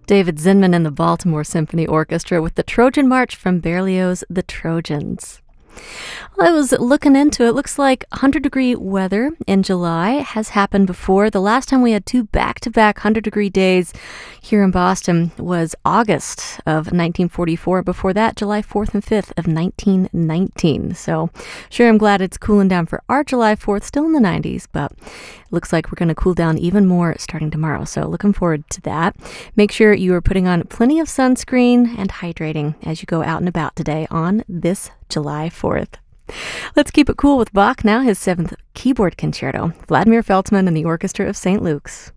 David Zinman and the Baltimore Symphony Orchestra with the Trojan March from Berlioz' The Trojans. Well, I was looking into it. Looks like 100-degree weather in July has happened before. The last time we had two back-to-back 100-degree days here in Boston was August of 1944. Before that, July 4th and 5th of 1919. So sure, I'm glad it's cooling down for our July 4th, still in the 90s, but it looks like we're going to cool down even more starting tomorrow. So looking forward to that. Make sure you are putting on plenty of sunscreen and hydrating as you go out and about today on this July 4th. Let's keep it cool with Bach now, his 7th keyboard concerto. Vladimir Feltzman and the Orchestra of St. Luke's.